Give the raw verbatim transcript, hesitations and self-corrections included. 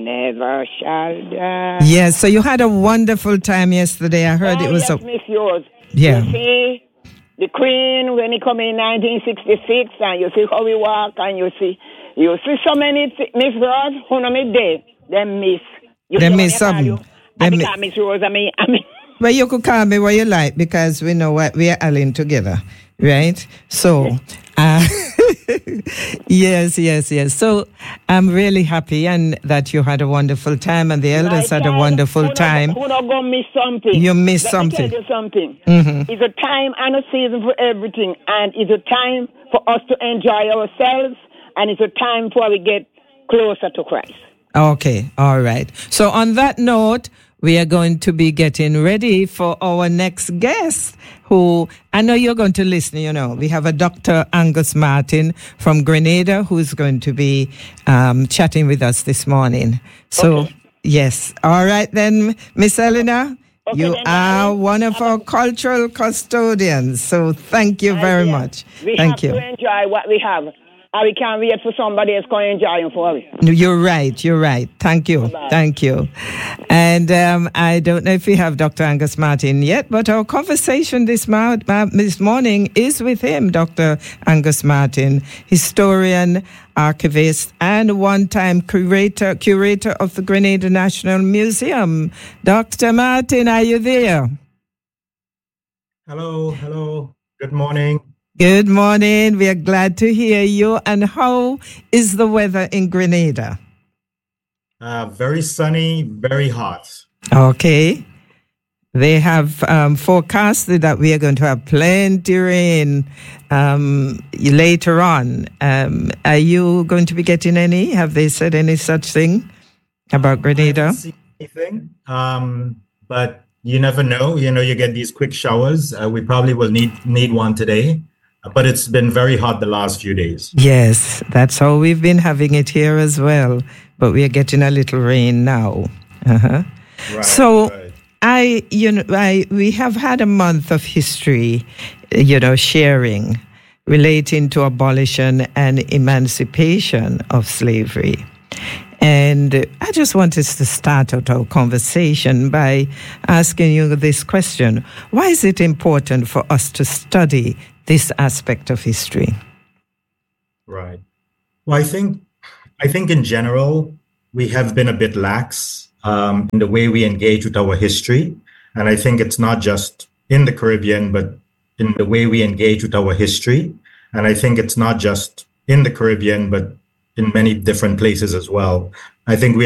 Never shall die. Yes, so you had a wonderful time yesterday. I heard oh, it was yes, a... Miss Yours. Yeah. You see, the Queen, when he come in nineteen sixty-six, and you see how he walk, and you see, you see so many, th- Miss Rose, who know me there, them miss. You They see miss when I call something. you? They I mi- become Miss Rose, I mean, I mean. Well, you could call me what you like because we know what we are all in together, right? So, uh, yes, yes, yes. So I'm really happy and that you had a wonderful time and the elders My had a child, wonderful who time. Not, who not gonna miss something? You missed Let something. me tell you something. Mm-hmm. It's a time and a season for everything, and it's a time for us to enjoy ourselves, and it's a time for we get closer to Christ. Okay, all right. So on that note, we are going to be getting ready for our next guest, who I know you're going to listen, you know. We have a Doctor Angus Martin from Grenada who's going to be um, chatting with us this morning. So, Okay. yes. All right then, Miss Eleanor, Okay, you then, are darling. one of our cultural custodians. So thank you very Idea. much. We Thank have you. to enjoy what we have, and we can't wait for somebody else to enjoy it for us. You're right. You're right. Thank you. Bye-bye. Thank you. And um, I don't know if we have Doctor Angus Martin yet, but our conversation this, ma- ma- this morning is with him, Doctor Angus Martin, historian, archivist, and one-time curator curator of the Grenada National Museum. Doctor Martin, are you there? Hello, hello. Good morning. Good morning. We are glad to hear you. And how is the weather in Grenada? Uh, very sunny, very hot. Okay. They have um, forecasted that we are going to have plenty rain um, later on. Um, are you going to be getting any? Have they said any such thing about I Grenada? haven't seen anything, um, but you never know. You know, you get these quick showers. Uh, we probably will need need one today, but it's been very hot the last few days. Yes, that's how we've been having it here as well. But we are getting a little rain now. Uh-huh. Right. So, right. I, you know, I we have had a month of history, you know, sharing, relating to abolition and emancipation of slavery. And I just wanted to start out our conversation by asking you this question. Why is it important for us to study this aspect of history? Right. Well, I think I think in general we have been a bit lax um, in the way we engage with our history, and I think it's not just in the Caribbean, but in the way we engage with our history, and I think it's not just in the Caribbean, but in many different places as well. I think we